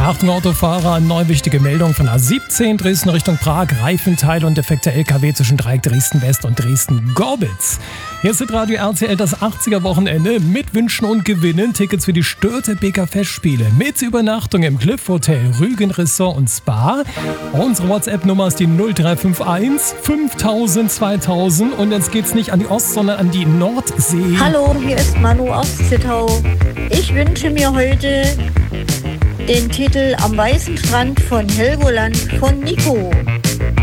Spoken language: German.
Achtung Autofahrer, neue wichtige Meldung von A17 Dresden Richtung Prag. Reifenteile und defekter LKW zwischen Dreieck Dresden West und Dresden Gorbitz. Hier ist Radio RTL, das 80er-Wochenende mit Wünschen und Gewinnen. Tickets für die Störtebeker Festspiele mit Übernachtung im Cliff Hotel, Rügen Resort und Spa. Unsere WhatsApp-Nummer ist die 0351 5000 2000 und jetzt geht's nicht an die Ost-, sondern an die Nordsee. Hallo, hier ist Manu aus Zittau. Ich wünsche mir heute den Titel Am weißen Strand von Helgoland von Nico.